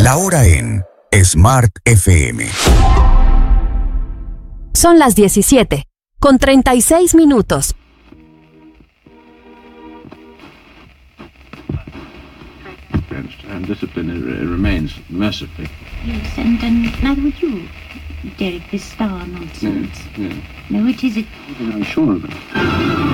La hora en Smart FM. Son las 17, con 36 minutos. And discipline remains mercifully. Yes, and neither would you, Derek, this star nonsense. Yeah. No, it is it. I'm sure of it.